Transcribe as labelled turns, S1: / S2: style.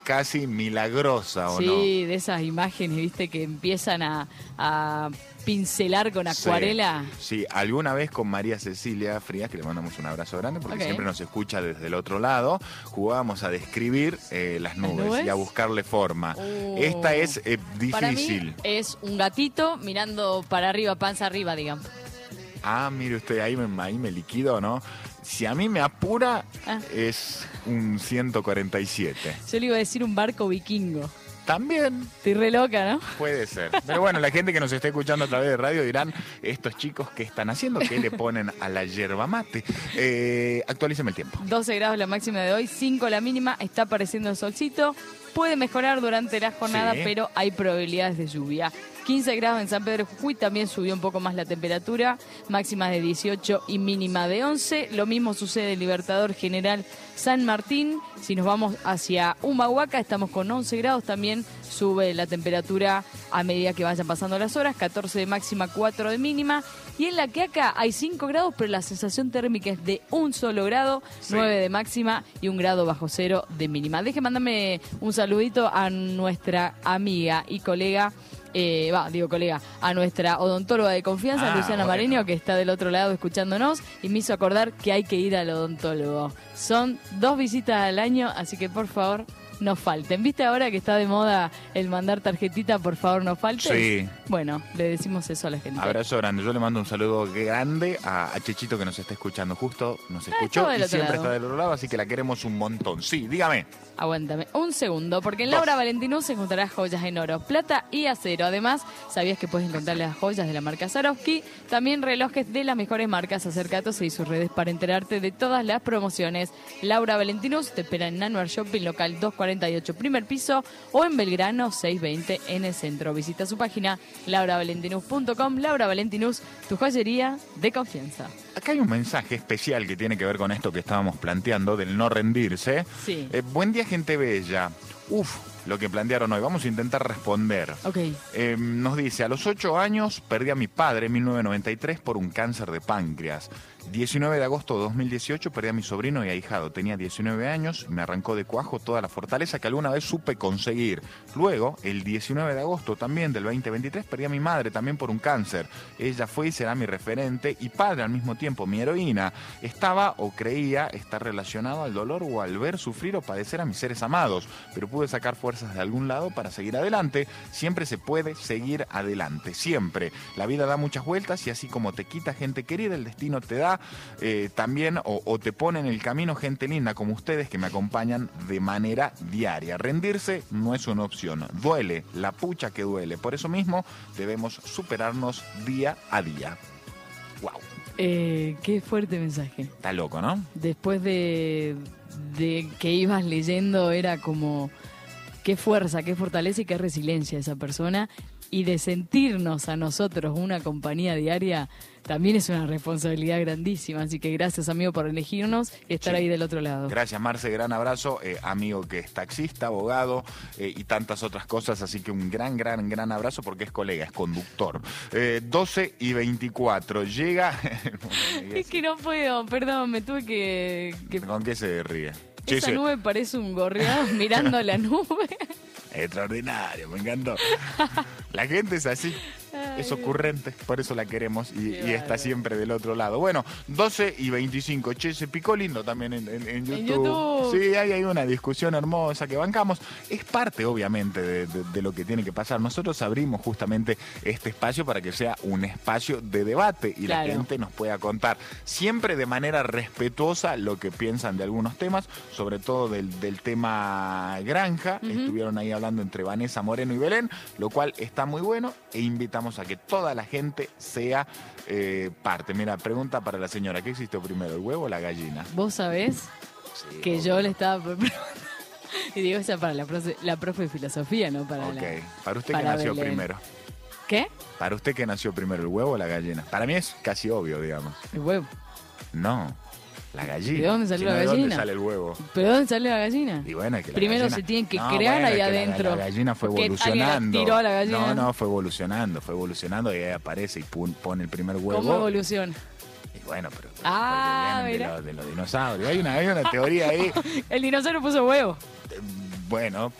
S1: casi milagrosa, ¿o no?
S2: Sí, de esas imágenes, viste, que empiezan a pincelar con acuarela.
S1: Sí, alguna vez con María Cecilia Frías, que le mandamos un abrazo grande porque
S2: Ok.
S1: siempre nos escucha desde el otro lado, jugábamos a describir las nubes y a buscarle forma. Esta es
S2: Para
S1: difícil.
S2: mí es un gatito mirando para arriba, panza arriba, digamos.
S1: Ah, mire usted, ahí me liquido, ¿no? Si a mí me apura, es un 147.
S2: Yo le iba a decir un barco vikingo.
S1: También
S2: Estoy re loca, ¿no?
S1: puede ser. Pero bueno, la gente que nos está escuchando a través de radio dirán, estos chicos, ¿qué están haciendo? ¿Qué le ponen a la yerba mate? Actualíceme el tiempo.
S2: 12 grados la máxima de hoy, 5 la mínima, está apareciendo el solcito. Puede mejorar durante la jornada,
S1: Sí.
S2: pero hay probabilidades de lluvia. 15 grados en San Pedro de Jujuy, también subió un poco más la temperatura, máxima de 18 y mínima de 11. Lo mismo sucede en Libertador General San Martín. Si nos vamos hacia Humahuaca, estamos con 11 grados, también sube la temperatura a medida que vayan pasando las horas, 14 de máxima, 4 de mínima. Y en La Quiaca hay 5 grados, pero la sensación térmica es de un solo grado,
S1: Sí.
S2: 9 de máxima y 1 grado bajo cero de mínima. Deje mandarme un saludito a nuestra amiga y colega, a nuestra odontóloga de confianza, Luciana
S1: bueno.
S2: Mareño, que está del otro lado escuchándonos y me hizo acordar que hay que ir al odontólogo. Son 2 visitas al año, así que por favor no falten. ¿Viste ahora que está de moda el mandar tarjetita, por favor no faltes?
S1: Sí.
S2: Bueno, le decimos eso a la gente.
S1: Abrazo grande. Yo le mando un saludo grande a Chechito que nos está escuchando justo. Nos escuchó
S2: estaba del
S1: y
S2: otro
S1: siempre
S2: lado.
S1: está del otro lado, así que la queremos un montón. Sí, dígame.
S2: Aguántame un segundo, porque en
S1: 2.
S2: Laura Valentinus se encontrará joyas en oro, plata y acero. Además, ¿sabías que puedes encontrar las joyas de la marca Swarovski? También relojes de las mejores marcas. Acércate y sus redes para enterarte de todas las promociones. Laura Valentinus te espera en Nanuar Shopping, local 248, primer piso, o en Belgrano 620 en el centro. Visita su página lauravalentinus.com. Laura Valentinus, tu joyería de confianza.
S1: Acá hay un mensaje especial que tiene que ver con esto que estábamos planteando, del no rendirse.
S2: Sí.
S1: Buen día, gente bella. Lo que plantearon hoy. Vamos a intentar responder.
S2: Ok.
S1: Nos dice, a los 8 años perdí a mi padre en 1993 por un cáncer de páncreas. 19 de agosto de 2018 perdí a mi sobrino y ahijado. Tenía 19 años y me arrancó de cuajo toda la fortaleza que alguna vez supe conseguir. Luego, el 19 de agosto también del 2023 perdí a mi madre también por un cáncer. Ella fue y será mi referente y padre al mismo tiempo, mi heroína. Estaba o creía estar relacionado al dolor o al ver sufrir o padecer a mis seres amados, pero pude sacar fuerzas de algún lado para seguir adelante. Siempre se puede seguir adelante, siempre. La vida da muchas vueltas y así como te quita gente querida, el destino te da también o te pone en el camino gente linda como ustedes que me acompañan de manera diaria. Rendirse no es una opción, duele, la pucha que duele. Por eso mismo debemos superarnos día a día. Wow,
S2: Qué fuerte mensaje.
S1: está loco, ¿no?
S2: Después de que ibas leyendo, era como qué fuerza, qué fortaleza y qué resiliencia esa persona. Y de sentirnos a nosotros una compañía diaria también es una responsabilidad grandísima. Así que gracias, amigo, por elegirnos y estar ahí del otro lado.
S1: Gracias, Marce, gran abrazo. Amigo que es taxista, abogado y tantas otras cosas. Así que un gran abrazo porque es colega, es conductor. 12 y 24. Llega...
S2: Es que no puedo, perdón, me tuve que...
S1: ¿Con qué se ríe?
S2: Esa
S1: Che,
S2: nube parece un gorriado mirando la nube.
S1: extraordinario, me encantó. La gente es así, es ocurrente, por eso la queremos y está siempre del otro lado. Bueno, 12 y 25. Che, se picó lindo también en YouTube.
S2: En YouTube.
S1: Sí, hay una discusión hermosa que bancamos. Es parte, obviamente, de lo que tiene que pasar. Nosotros abrimos justamente este espacio para que sea un espacio de debate y
S2: Claro.
S1: la gente nos pueda contar siempre de manera respetuosa lo que piensan de algunos temas, sobre todo del tema granja. Estuvieron ahí hablando entre Vanessa Moreno y Belén, lo cual está muy bueno e invitamos a que toda la gente sea parte. Mira, pregunta para la señora, ¿qué existió primero, el huevo o la gallina?
S2: Vos sabés que yo le estaba preguntando. Y digo, esa para la profe de filosofía, ¿no? Para
S1: Ok,
S2: la...
S1: para usted
S2: para
S1: que nació
S2: Belén.
S1: primero.
S2: ¿Qué?
S1: Para usted que nació primero, el huevo o la gallina. Para mí es casi obvio, digamos.
S2: El huevo.
S1: No, la gallina.
S2: ¿De dónde salió
S1: Si no,
S2: la
S1: ¿de dónde
S2: gallina?
S1: sale el huevo?
S2: ¿Pero dónde sale la gallina?
S1: Y bueno, es que la
S2: Primero
S1: gallina-
S2: se tienen que
S1: No,
S2: crear
S1: bueno,
S2: ahí
S1: es que
S2: adentro.
S1: La gallina fue
S2: Porque alguien
S1: evolucionando.
S2: la tiró a la gallina.
S1: No, fue evolucionando y ahí aparece y pone el primer huevo.
S2: ¿Cómo evoluciona?
S1: Y bueno, pero
S2: Ah,
S1: porque vienen
S2: mira.
S1: de los dinosaurios. Hay una teoría ahí.
S2: El dinosaurio puso huevo.
S1: Bueno,